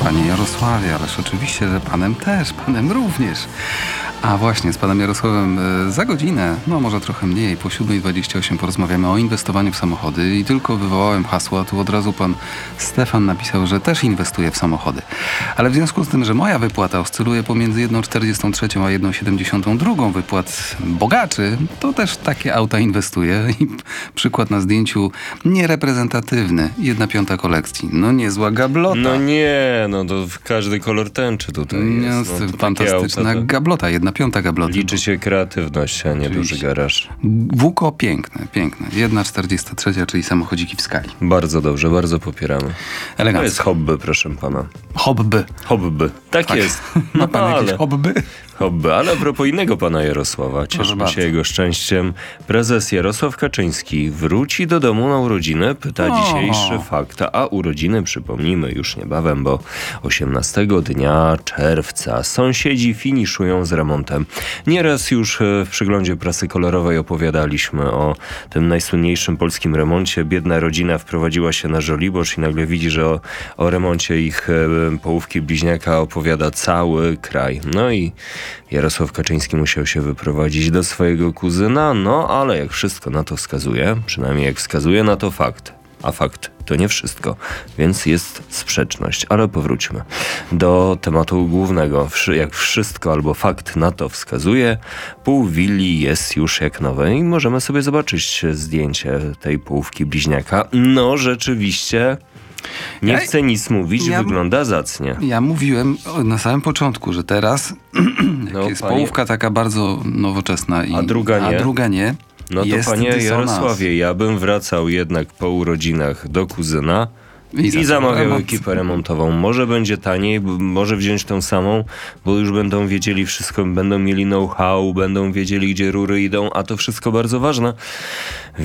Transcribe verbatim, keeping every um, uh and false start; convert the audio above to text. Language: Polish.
Panie Jarosławie, ależ oczywiście, że panem też, panem również. A właśnie, z panem Jarosławem e, za godzinę, no może trochę mniej, po siódma dwadzieścia osiem porozmawiamy o inwestowaniu w samochody i tylko wywołałem hasło, a tu od razu pan Stefan napisał, że też inwestuje w samochody. Ale w związku z tym, że moja wypłata oscyluje pomiędzy jedną czterdziestą trzecią a jedną siedemdziesiątą drugą wypłat bogaczy, to też takie auta inwestuję i przykład na zdjęciu niereprezentatywny, jedna piąta kolekcji. No niezła gablota. No nie, no to każdy kolor tęczy tutaj Nie, jest. No, to fantastyczna takie auta, to gablota, jedna piąta gabloty. liczy się kreatywność, a nie Oczywiście. duży garaż. Wuko piękne, piękne. jedna czterdziesta trzecia, czyli samochodziki w skali. Bardzo dobrze, bardzo popieramy. To Elegancko. jest hobby, proszę pana. Hobby. Hobby. Tak, Tak. jest. Ma pan jakieś ale... hobby? Hobby, ale a propos innego pana Jarosława, cieszmy bardzo. się jego szczęściem. Prezes Jarosław Kaczyński wróci do domu na urodziny, pyta O. dzisiejszy fakt, a urodziny przypomnijmy już niebawem, bo osiemnastego dnia czerwca sąsiedzi finiszują z remontem. Nieraz już w przeglądzie prasy kolorowej opowiadaliśmy o tym najsłynniejszym polskim remoncie. Biedna rodzina wprowadziła się na Żoliborz i nagle widzi, że o, o remoncie ich e, połówki bliźniaka opowiada cały kraj. No i Jarosław Kaczyński musiał się wyprowadzić do swojego kuzyna, no ale jak wszystko na to wskazuje, przynajmniej jak wskazuje na to fakt, a fakt to nie wszystko, więc jest sprzeczność, ale powróćmy do tematu głównego. Jak wszystko albo fakt na to wskazuje, pół willi jest już jak nowe i możemy sobie zobaczyć zdjęcie tej połówki bliźniaka. No rzeczywiście... Nie Ja- chcę nic mówić, ja- wygląda zacnie. Ja mówiłem na samym początku, że teraz No, jak jest panie- połówka taka bardzo nowoczesna i A druga nie? a druga nie No to jest panie dysonans. Jarosławie, ja bym wracał jednak po urodzinach do kuzyna I i, zaczął zamawiał remont. ekipę remontową. Może będzie taniej, b- może wziąć tą samą, bo już będą wiedzieli wszystko, będą mieli know-how, będą wiedzieli, gdzie rury idą, a to wszystko bardzo ważne.